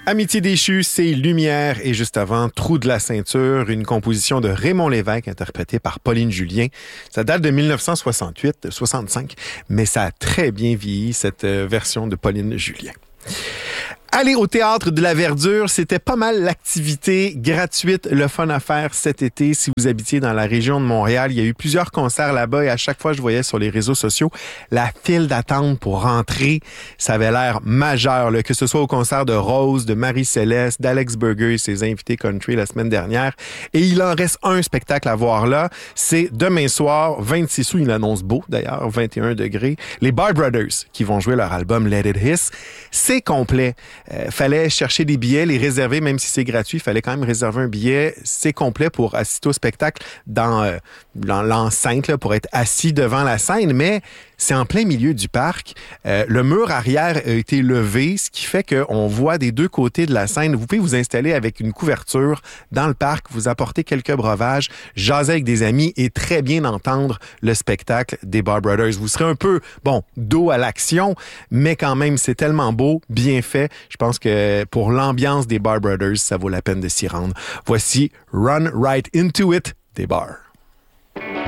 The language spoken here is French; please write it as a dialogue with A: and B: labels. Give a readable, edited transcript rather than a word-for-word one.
A: Amitié déchue, c'est Lumière et juste avant, Trou de la ceinture, une composition de Raymond Lévesque interprétée par Pauline Julien. Ça date de 1968-65, mais ça a très bien vieilli, cette version de Pauline Julien. Aller au Théâtre de la Verdure, c'était pas mal l'activité gratuite, le fun à faire cet été. Si vous habitiez dans la région de Montréal, il y a eu plusieurs concerts là-bas et à chaque fois, je voyais sur les réseaux sociaux la file d'attente pour rentrer. Ça avait l'air majeur, là, que ce soit au concert de Rose, de Marie-Céleste, d'Alex Burger et ses invités country la semaine dernière. Et il en reste un spectacle à voir là. C'est demain soir, 26 août, il annonce beau d'ailleurs, 21 degrés. Les Bar Brothers qui vont jouer leur album Let It Hiss. C'est complet. Fallait chercher des billets, les réserver, même si c'est gratuit, il fallait quand même réserver un billet. C'est complet pour assister au spectacle dans l'enceinte, là, pour être assis devant la scène, mais c'est en plein milieu du parc. Le mur arrière a été levé, ce qui fait qu'on voit des deux côtés de la scène. Vous pouvez vous installer avec une couverture dans le parc, vous apporter quelques breuvages, jaser avec des amis et très bien entendre le spectacle des Bar Brothers. Vous serez un peu, dos à l'action, mais quand même, c'est tellement beau, bien fait. Je pense que pour l'ambiance des Bar Brothers, ça vaut la peine de s'y rendre. Voici Run Right Into It des Bar.